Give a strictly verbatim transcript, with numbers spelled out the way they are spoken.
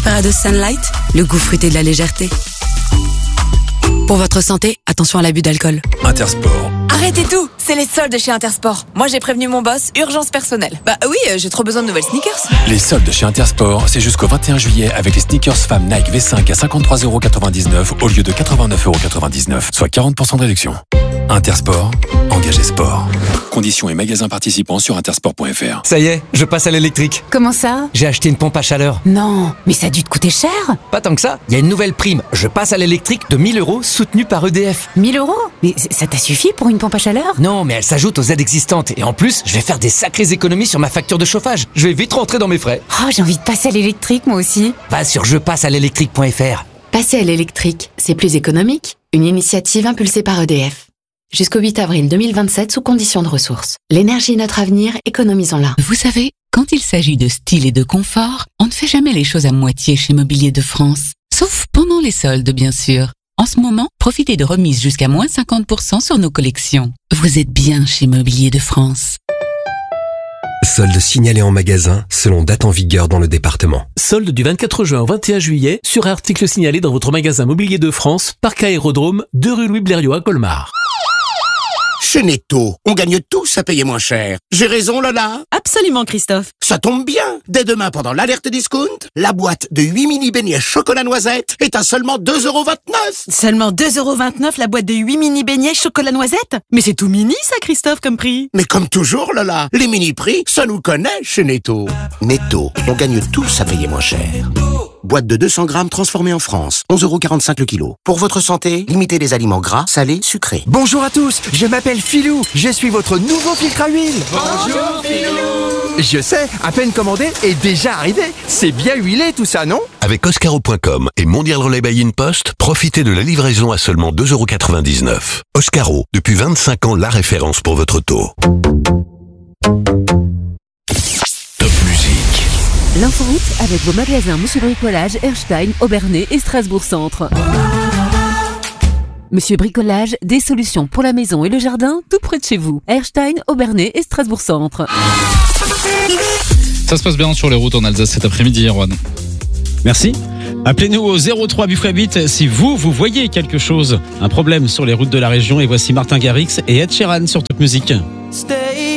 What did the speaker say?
Desperados Sunlight, le goût fruité de la légèreté. Pour votre santé, attention à l'abus d'alcool. Intersport. Arrêtez tout, c'est les soldes chez Intersport. Moi j'ai prévenu mon boss, urgence personnelle. Bah oui, j'ai trop besoin de nouvelles sneakers. Les soldes chez Intersport, c'est jusqu'au vingt et un juillet avec les sneakers femmes Nike V cinq à cinquante-trois euros quatre-vingt-dix-neuf au lieu de quatre-vingt-neuf euros quatre-vingt-dix-neuf, soit quarante pour cent de réduction. Intersport, engagé sport. Conditions et magasins participants sur intersport point f r. Ça y est, je passe à l'électrique. Comment ça? J'ai acheté une pompe à chaleur. Non, mais ça a dû te coûter cher. Pas tant que ça, il y a une nouvelle prime. Je passe à l'électrique de mille euros soutenue par E D F. mille euros? Mais ça t'a suffi pour une pompe à chaleur? Non, mais elle s'ajoute aux aides existantes. Et en plus, je vais faire des sacrées économies sur ma facture de chauffage. Je vais vite rentrer dans mes frais. Oh, j'ai envie de passer à l'électrique moi aussi. Va sur je passe à l'électrique point f r. Passer à l'électrique, c'est plus économique. Une initiative impulsée par E D F. Jusqu'au huit avril deux mille vingt-sept sous conditions de ressources. L'énergie est notre avenir, économisons-la. Vous savez, quand il s'agit de style et de confort, on ne fait jamais les choses à moitié chez Mobilier de France. Sauf pendant les soldes, bien sûr. En ce moment, profitez de remises jusqu'à moins cinquante pour cent sur nos collections. Vous êtes bien chez Mobilier de France. Soldes signalés en magasin selon date en vigueur dans le département. Soldes du vingt-quatre juin au vingt et un juillet sur articles signalés dans votre magasin Mobilier de France, Parc Aérodrome, deux rue Louis Blériot à Colmar. Chez Netto, on gagne tous à payer moins cher. J'ai raison, Lola? Absolument, Christophe. Ça tombe bien. Dès demain, pendant l'alerte discount, la boîte de huit mini beignets chocolat noisette est à seulement deux euros vingt-neuf. Seulement deux euros vingt-neuf la boîte de huit mini beignets chocolat noisette? Mais c'est tout mini, ça, Christophe, comme prix. Mais comme toujours, Lola, les mini-prix, ça nous connaît chez Netto. Netto, on gagne tous à payer moins cher. Boîte de deux cents grammes transformée en France, onze euros quarante-cinq le kilo. Pour votre santé, limitez les aliments gras, salés, sucrés. Bonjour à tous, je m'appelle Philou, je suis votre nouveau filtre à huile. Bonjour Philou. Je sais, à peine commandé et déjà arrivé. C'est bien huilé tout ça, non? Avec Oscaro point com et Mondial Relay by InPost, profitez de la livraison à seulement deux euros quatre-vingt-dix-neuf. Oscaro, depuis vingt-cinq ans, la référence pour votre auto. Top musique. L'inforoute avec vos magasins Monsieur Bricolage, Erstein, Aubernais et Strasbourg Centre. Monsieur Bricolage, des solutions pour la maison et le jardin, tout près de chez vous. Erstein, Aubernais et Strasbourg Centre. Ça se passe bien sur les routes en Alsace cet après-midi, Erwan. Merci. Appelez-nous au zéro trois huit huit si vous, vous voyez quelque chose, un problème sur les routes de la région. Et voici Martin Garrix et Ed Sheeran sur Top Musique.